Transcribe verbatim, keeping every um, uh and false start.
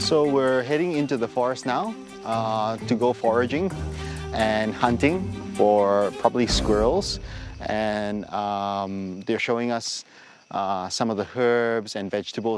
So we're heading into the forest now uh, to go foraging and hunting for probably squirrels, and um, they're showing us uh, some of the herbs and vegetables